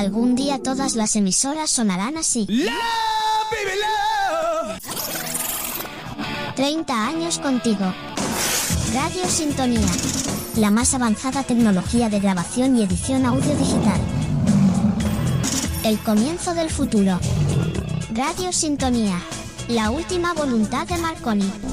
Algún día todas las emisoras sonarán así. Love, baby, love. 30 años contigo. Radio Sintonía. La más avanzada tecnología de grabación y edición audio digital. El comienzo del futuro. Radio Sintonía. La última voluntad de Marconi.